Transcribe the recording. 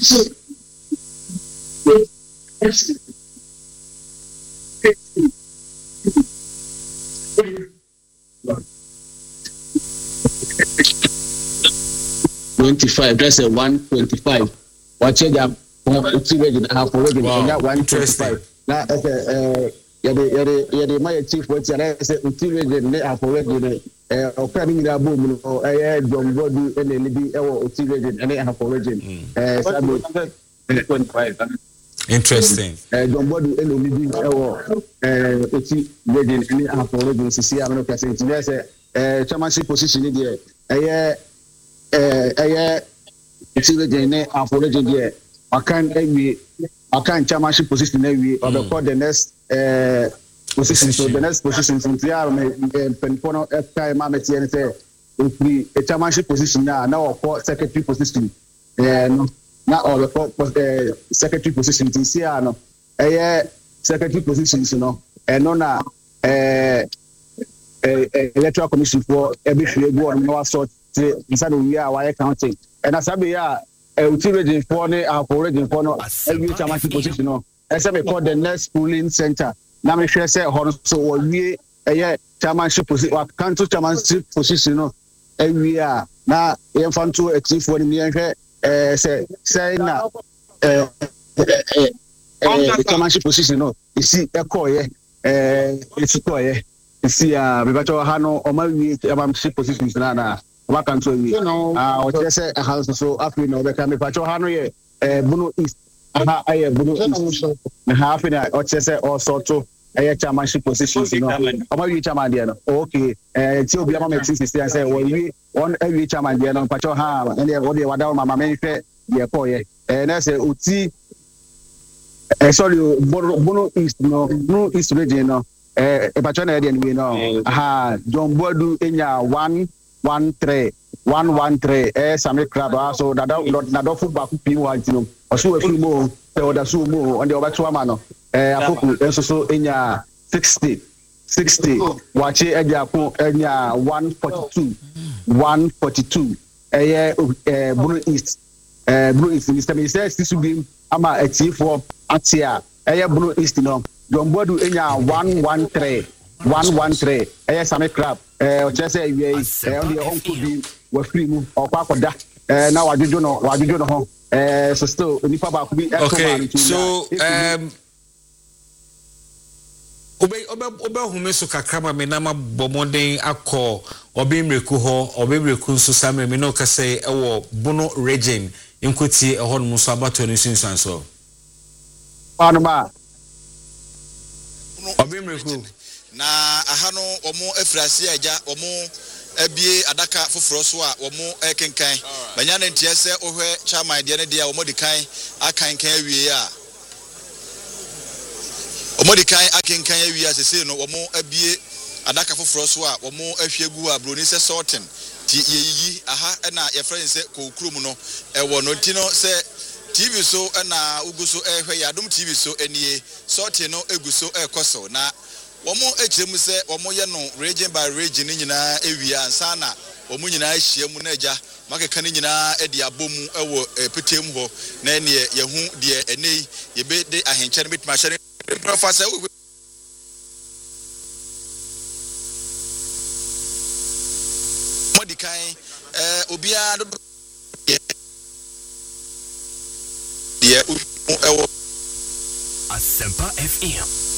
That's a 125. Watch it up. Half already. Wow, 125. Now, my chief what's I said, half already. Opening the boom, or John Body and the LB, and half already. 25. Interesting. John Body and the reading any half already. See, I'm not saying there's a chairmanship position in there. It's even already there. I can't chairmanship position every or the next position. So the next position from the Penpono FK Mameti and say if we a chairmanship position now for secretary position. Now all the secretary position in Siano. Secretary positions, and no electoral commission for every flavor and no sort inside we are wire counting. And as I be utility for already for no every chairmanship position. As I call the next polling center. Now me share say so we chairmanship position or council chairmanship position every year. Now infant to a chief for the say now chairmanship position you see a call it's call you see we got hano or my chairmanship positions na what can so we or just say a house so after no be can pacho hano ye Bruno East Bruno East na half in or just say also to chairmanship positions or my chairman there okay till be am say say we one every chairman there no pacho ha and they what they wada mama me fe ye call ye na say uti sorry Bruno East Bruno East region pacho na there we no John Bodu enya 113 Sami Crab so that football pi one tino oso afi mo e oda so mo on the obato ama no apoku enso so enya 60 wache eja ko enya 142 Blue East Mr. Minister Sisubim ama ati4 atia Blue East no John Bodu enya 113 Sami Crab o chese we on the home could be we free move or kwakoda now wajujo no ho so still nipa ba could be okay so obe humeso kakrama me na ma bomoden akọ obimreku ho obimreku nso samre me no ka say ewo Bono region inkwoti ehọ no so abato no sinsan so panoma obimreku na aha no omo afrasi aja omo abie adaka foforo so a omo kenkan banya na ntie se ohwe chairman de ne dia omo dikan akankan awie a omo dikan akankan awie a sese no omo abie adaka foforo so a omo ahwegu a broni se sorting ti yeyi aha na ye friend se kokrum no ewo no ti no se TV so na uguso ehwe ya dum TV so enie sorting no eguso ekoso na womo echiremu se womo ye no region by region nyina ewia ansa na womo nyina ahia mu na agya makeka ni nyina edi abomu ewo petem ho na ene ye hu de ene ye be de ahenche no betima hye professor modikai obia do ye ewo Asempa FM